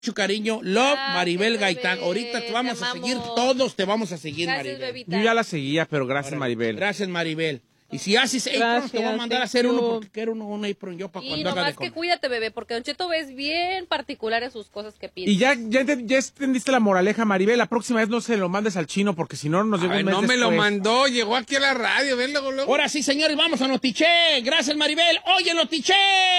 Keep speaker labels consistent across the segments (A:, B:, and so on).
A: mucho cariño. Love, Maribel
B: bebé,
A: Gaitán. Ahorita te vamos a seguir, todos te vamos a seguir,
B: Gracias,
A: Maribel.
B: bebita.
C: Yo ya la seguía, pero gracias, Maribel.
A: Gracias, Maribel. Y si haces apron, te voy a mandar a hacer uno porque quiero un apron yo para
B: Y
A: cuando haga de
B: nomás
A: comer.
B: que cuídate, bebé, porque Don Cheto ves bien particulares sus cosas que pide.
C: Y ya entendiste la moraleja, Maribel. La próxima vez no se lo mandes al chino porque si no nos llega un mes
D: no me lo
C: después.
D: mandó, llegó aquí a la radio, ven luego.
A: Ahora sí, señores, vamos a Notiche. Gracias, Maribel. Oye, Notiche.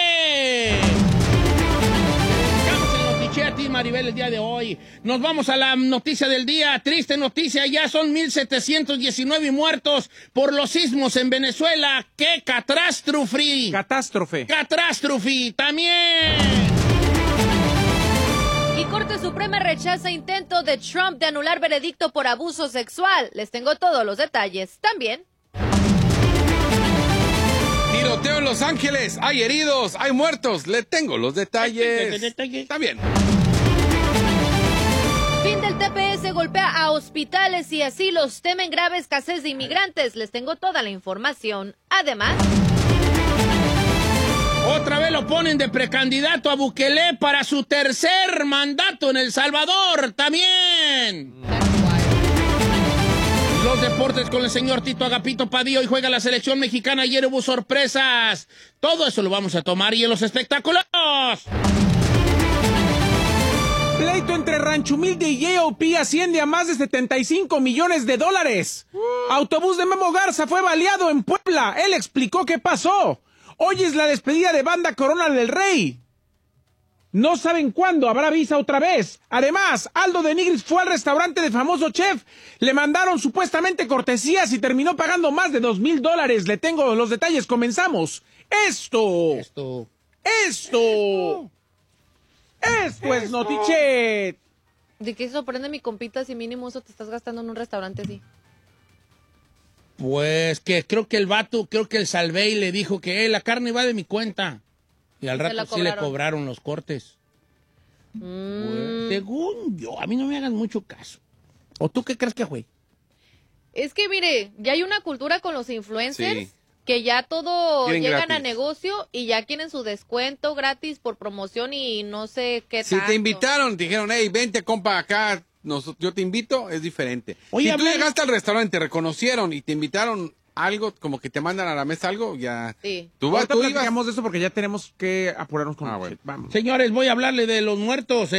A: Vamos a Notiche a ti, Maribel, el día de hoy. Nos vamos a la noticia del día. Triste noticia, ya son 1,719 muertos por los sismos en Venezuela. ¡Qué catástrofe! ¡Catástrofe! ¡También!
B: Y Corte Suprema rechaza intento de Trump de anular veredicto por abuso sexual. Les tengo todos los detalles. También.
D: Tiroteo en Los Ángeles, hay heridos, hay muertos, le tengo los detalles. Está bien.
B: Fin del TPS golpea a hospitales y asilos, temen grave escasez de inmigrantes. Les tengo toda la información. Además,
A: Otra vez lo ponen de precandidato a Bukele para su tercer mandato en El Salvador. También. Los deportes con el señor Tito Agapito Padillo y juega la selección mexicana. Ayer hubo sorpresas. Todo eso lo vamos a tomar y en los espectáculos.
C: Pleito entre Rancho Humilde y J.O.P. asciende a más de $75 millones. Autobús de Memo Garza fue baleado en Puebla. Él explicó qué pasó. Hoy es la despedida de banda Corona del Rey. No saben cuándo habrá visa otra vez. Además, Aldo de Nigris fue al restaurante de famoso chef. Le mandaron supuestamente cortesías y terminó pagando más de $2,000. Le tengo los detalles. Comenzamos. Esto es Notichet.
B: ¿de qué sorprende mi compita si mínimo eso te estás gastando en un restaurante así?
A: Pues que creo que el Salvey le dijo que la carne va de mi cuenta. Y al rato sí le cobraron los cortes. Pues, según yo, a mí no me hagan mucho caso. ¿O tú qué crees que fue?
B: Es que mire, ya hay una cultura con los influencers.
D: Sí.
B: Que ya todo
D: Quieren
B: llegan
D: gratis.
B: a negocio y ya quieren su descuento gratis por promoción y no sé qué
D: Si
B: tanto.
D: te invitaron, te dijeron, hey, vente, compa, acá, yo te invito, es diferente.
A: Oye,
D: si tú
A: hablar-
D: llegaste al restaurante, te reconocieron y te invitaron algo, como que te mandan a la mesa algo, ya.
B: Sí.
C: Ahorita
D: Tú ibas.
C: platicamos de eso porque ya tenemos que apurarnos con
D: Bueno.
C: Vamos.
A: Señores, voy a hablarle de los muertos.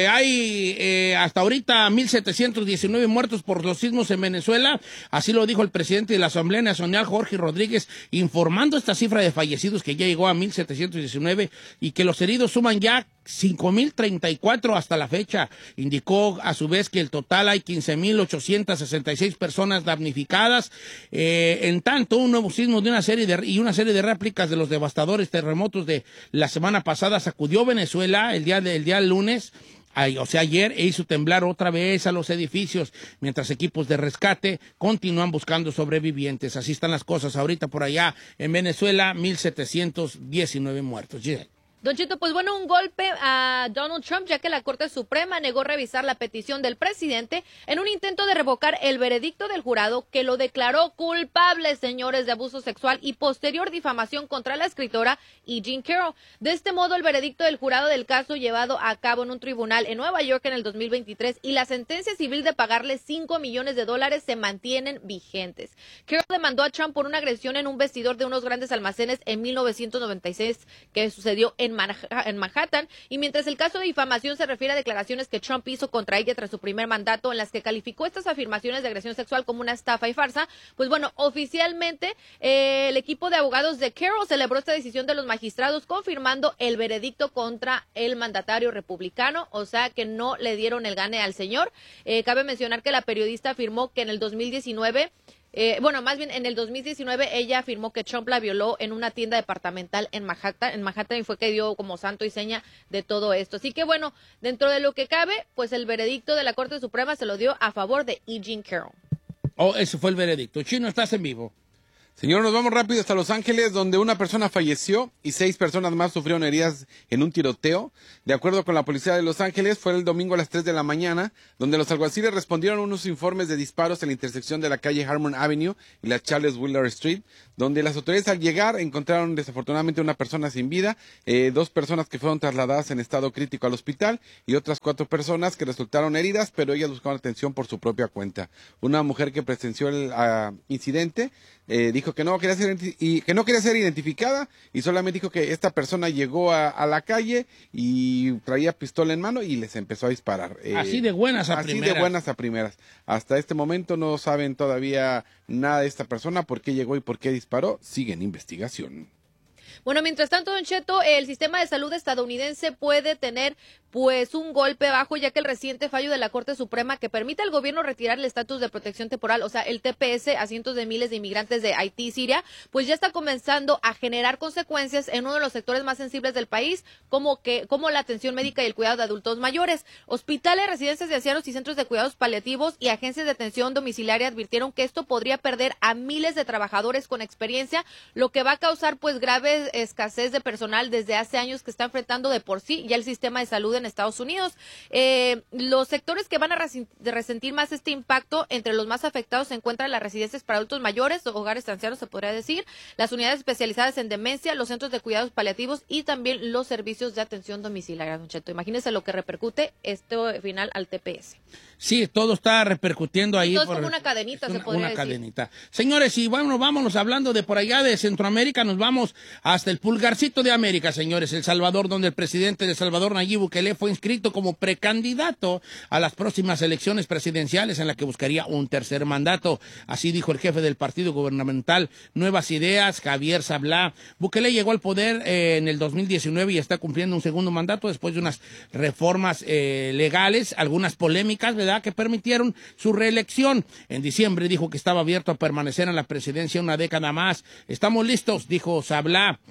A: Hay hasta ahorita 1,719 muertos por los sismos en Venezuela. Así lo dijo el presidente de la Asamblea Nacional, Jorge Rodríguez, informando esta cifra de fallecidos que ya llegó a 1,719 y que los heridos suman ya 5,034 hasta la fecha. Indicó a su vez que el total hay 15,866 personas damnificadas. En tanto, un nuevo sismo de una serie de réplicas de los devastadores terremotos de la semana pasada sacudió Venezuela el día lunes. O sea, ayer hizo temblar otra vez a los edificios, mientras equipos de rescate continúan buscando sobrevivientes. Así están las cosas ahorita por allá en Venezuela, 1,719 muertos. Giselle.
B: Don Chito, pues bueno, un golpe a Donald Trump, ya que la Corte Suprema negó revisar la petición del presidente en un intento de revocar el veredicto del jurado que lo declaró culpable, señores, de abuso sexual y posterior difamación contra la escritora E. Jean Carroll. De este modo, el veredicto del jurado del caso llevado a cabo en un tribunal en Nueva York en el 2023 y la sentencia civil de pagarle $5 millones se mantienen vigentes. Carroll demandó a Trump por una agresión en un vestidor de unos grandes almacenes en 1996 que sucedió en Manhattan, y mientras el caso de difamación se refiere a declaraciones que Trump hizo contra ella tras su primer mandato en las que calificó estas afirmaciones de agresión sexual como una estafa y farsa, pues bueno, oficialmente el equipo de abogados de Carroll celebró esta decisión de los magistrados confirmando el veredicto contra el mandatario republicano, o sea que no le dieron el gane al señor. Cabe mencionar que la periodista afirmó que en el 2019 en el 2019 ella afirmó que Trump la violó en una tienda departamental en Manhattan y fue que dio como santo y seña de todo esto. Así que bueno, dentro de lo que cabe, pues el veredicto de la Corte Suprema se lo dio a favor de E. Jean Carroll.
A: Oh, ese fue el veredicto. Chino, estás en vivo.
D: Señor, nos vamos rápido hasta Los Ángeles, donde una persona falleció y 6 personas más sufrieron heridas en un tiroteo. De acuerdo con la policía de Los Ángeles, fue el domingo a las 3 de la mañana, donde los alguaciles respondieron a unos informes de disparos en la intersección de la calle Harmon Avenue y la Charles Wheeler Street, donde las autoridades al llegar encontraron desafortunadamente una persona sin vida, 2 personas que fueron trasladadas en estado crítico al hospital y otras 4 personas que resultaron heridas, pero ellas buscaban atención por su propia cuenta. Una mujer que presenció el incidente dijo que no quería ser identificada y solamente dijo que esta persona llegó a la calle y traía pistola en mano y les empezó a disparar.
A: Así de buenas a primeras.
D: Así de buenas a primeras. Hasta este momento no saben todavía nada de esta persona, por qué llegó y por qué disparó. Sigue en investigación.
B: Bueno, mientras tanto, Don Cheto, el sistema de salud estadounidense puede tener pues un golpe bajo, ya que el reciente fallo de la Corte Suprema que permite al gobierno retirar el estatus de protección temporal, o sea, el TPS a cientos de miles de inmigrantes de Haití y Siria, pues ya está comenzando a generar consecuencias en uno de los sectores más sensibles del país, como la atención médica y el cuidado de adultos mayores. Hospitales, residencias de ancianos y centros de cuidados paliativos y agencias de atención domiciliaria advirtieron que esto podría perder a miles de trabajadores con experiencia, lo que va a causar pues grave escasez de personal desde hace años que está enfrentando de por sí ya el sistema de salud en Estados Unidos. Los sectores que van a resentir más este impacto, entre los más afectados se encuentran las residencias para adultos mayores, hogares de ancianos se podría decir, las unidades especializadas en demencia, los centros de cuidados paliativos y también los servicios de atención domiciliaria, Don Cheto. Imagínese lo que repercute esto final al TPS.
A: Sí, todo está repercutiendo ahí.
B: Todo es como una cadenita, se podría decir.
A: Cadenita. Señores, y bueno, vámonos hablando de por allá de Centroamérica, nos vamos hasta el pulgarcito de América, señores, El Salvador, donde el presidente de El Salvador, Nayib Bukele, fue inscrito como precandidato a las próximas elecciones presidenciales en la que buscaría un tercer mandato. Así dijo el jefe del partido gubernamental Nuevas Ideas, Javier Sablá. Bukele llegó al poder en el 2019 y está cumpliendo un segundo mandato después de unas reformas legales, algunas polémicas, ¿verdad?, que permitieron su reelección. En diciembre dijo que estaba abierto a permanecer en la presidencia una década más. Estamos listos, dijo Sablá.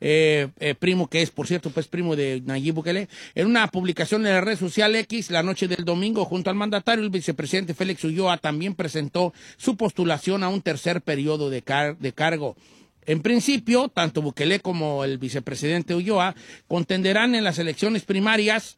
A: Primo que es, por cierto, pues primo de Nayib Bukele. En una publicación en la red social X la noche del domingo, junto al mandatario, el vicepresidente Félix Ulloa también presentó su postulación a un tercer periodo de cargo. En principio, tanto Bukele como el vicepresidente Ulloa contenderán en las elecciones primarias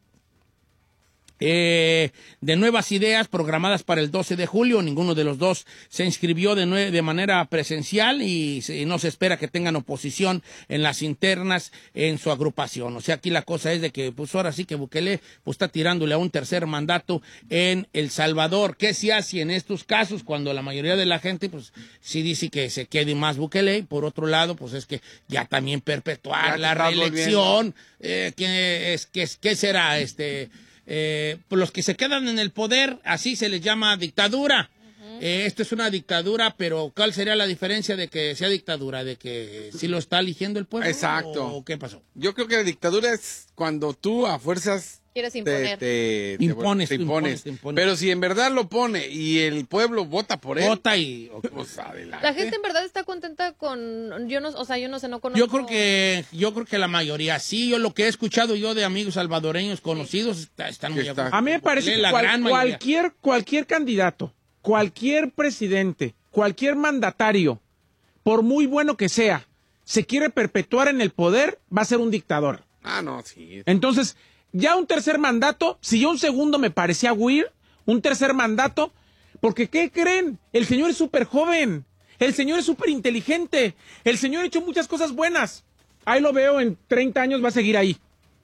A: de Nuevas Ideas programadas para el 12 de julio. Ninguno de los dos se inscribió de manera presencial y no se espera que tengan oposición en las internas en su agrupación. O sea, aquí la cosa es de que pues ahora sí que Bukele pues está tirándole a un tercer mandato en El Salvador. ¿Qué se hace en estos casos cuando la mayoría de la gente pues sí dice que se quede más Bukele? Por otro lado, pues es que ya también perpetuar la reelección. ¿Qué será? Pues los que se quedan en el poder, así se les llama dictadura. Esto es una dictadura, pero ¿cuál sería la diferencia de que sea dictadura? ¿De que sí lo está eligiendo el pueblo?
D: Exacto.
A: ¿O qué pasó?
D: Yo creo que la dictadura es cuando tú a fuerzas
B: quieres imponer.
D: Te impones. Pero si en verdad lo pone y el pueblo vota por él.
A: Vota y...
D: Pues adelante.
B: La gente en verdad está contenta con... Yo no sé, no conozco...
A: Yo creo que la mayoría sí. Yo lo que he escuchado yo de amigos salvadoreños conocidos están muy...
C: A mí me parece que cualquier candidato, cualquier presidente, cualquier mandatario, por muy bueno que sea, se quiere perpetuar en el poder, va a ser un dictador.
D: Ah, no, sí.
C: Entonces... Ya un tercer mandato, si yo un segundo me parecía huir, un tercer mandato, porque ¿qué creen? El señor es súper joven, el señor es súper inteligente, el señor ha hecho muchas cosas buenas. Ahí lo veo, en 30 años va a seguir ahí.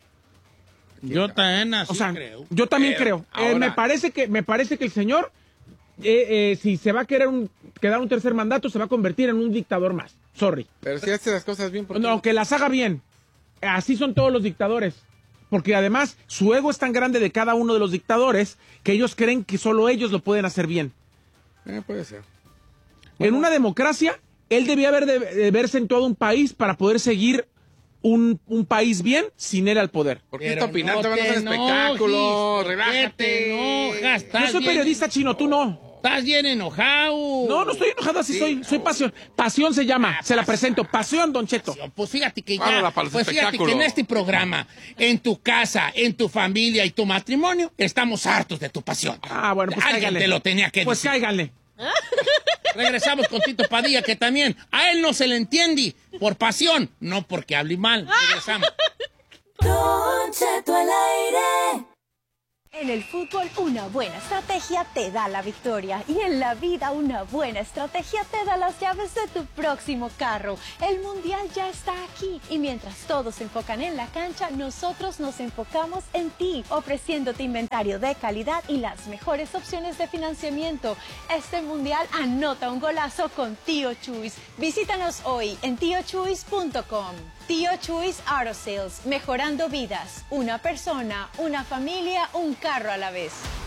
A: Yo también así
C: creo. Yo también creo.
D: Ahora...
C: me parece que el señor, si se va a quedar un tercer mandato, se va a convertir en un dictador más. Sorry.
D: Pero si hace las cosas bien...
C: No, que las haga bien. Así son todos los dictadores. Porque además su ego es tan grande de cada uno de los dictadores que ellos creen que solo ellos lo pueden hacer bien.
D: Puede ser.
C: En una democracia, él debía de verse en todo un país para poder seguir un país bien sin él al poder.
D: ¿Por qué está opinando? Van a hacer espectáculo, relájate.
C: Yo soy periodista chino, tú no.
A: Estás bien enojado.
C: No estoy enojado, así soy. Soy pasión. Pasión se llama, se la presento. Pasión, Don Cheto.
A: Pues fíjate que en este programa, en tu casa, en tu familia y tu matrimonio, estamos hartos de tu pasión.
C: Ah, bueno, pues
A: alguien
C: cáiganle.
A: te lo tenía que
C: pues
A: decir.
C: Cáiganle.
A: Regresamos con Tito Padilla, que también a él no se le entiende por pasión, no porque hable mal. Regresamos.
E: Don Cheto al aire.
F: En el fútbol, una buena estrategia te da la victoria. Y en la vida, una buena estrategia te da las llaves de tu próximo carro. El Mundial ya está aquí. Y mientras todos se enfocan en la cancha, nosotros nos enfocamos en ti, ofreciéndote inventario de calidad y las mejores opciones de financiamiento. Este Mundial anota un golazo con Tío Chuys. Visítanos hoy en tiochuys.com. Tío Chuys Auto Sales, mejorando vidas. Una persona, una familia, un carro a la vez.